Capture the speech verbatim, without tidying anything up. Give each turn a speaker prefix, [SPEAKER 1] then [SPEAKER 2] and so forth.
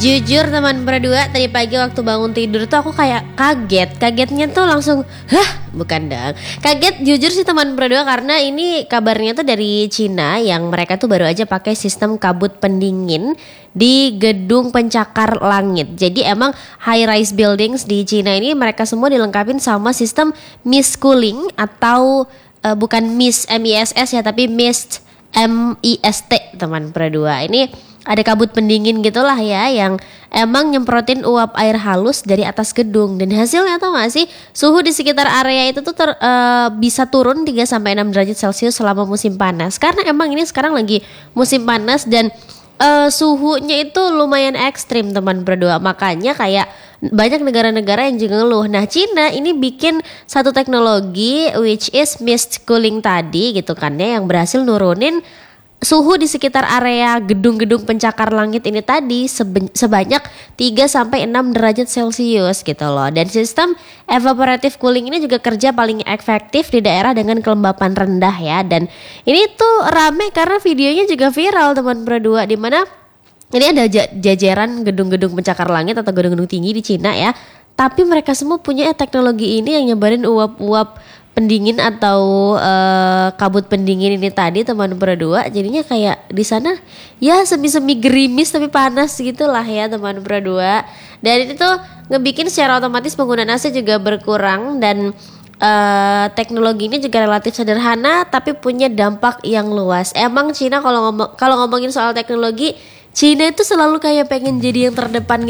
[SPEAKER 1] Jujur teman berdua, tadi pagi waktu bangun tidur tuh aku kayak kaget. Kagetnya tuh langsung, hah? Bukan dong. Kaget jujur sih teman berdua, karena ini kabarnya tuh dari Cina, yang mereka tuh baru aja pakai sistem kabut pendingin di gedung pencakar langit. Jadi emang high rise buildings di Cina ini mereka semua dilengkapi sama sistem mist cooling atau uh, bukan mist M I S S ya, tapi mist M I S T teman berdua. Ini ada kabut pendingin gitulah ya, yang emang nyemprotin uap air halus dari atas gedung. Dan hasilnya tau gak sih, suhu di sekitar area itu tuh ter, uh, bisa turun tiga sampai enam derajat celcius selama musim panas. Karena emang ini sekarang lagi musim panas dan uh, suhunya itu lumayan ekstrim teman berdua. Makanya kayak banyak negara-negara yang juga ngeluh. Nah, Cina ini bikin satu teknologi which is mist cooling tadi gitu kan ya, yang berhasil nurunin suhu di sekitar area gedung-gedung pencakar langit ini tadi seben- sebanyak tiga sampai enam derajat celcius gitu loh. Dan sistem evaporative cooling ini juga kerja paling efektif di daerah dengan kelembapan rendah ya. Dan ini tuh rame karena videonya juga viral teman berdua, di mana ini ada jajaran gedung-gedung pencakar langit atau gedung-gedung tinggi di Cina ya. Tapi mereka semua punya teknologi ini yang nyebarin uap-uap pendingin atau uh, kabut pendingin ini tadi teman berdua. Jadinya kayak di sana ya semi-semi gerimis tapi panas gitulah ya teman berdua. Dan itu tuh ngebikin secara otomatis penggunaan A C juga berkurang. Dan uh, teknologi ini juga relatif sederhana tapi punya dampak yang luas. Emang Cina kalau ngomong kalau ngomongin soal teknologi, Cina itu selalu kayak pengen jadi yang terdepan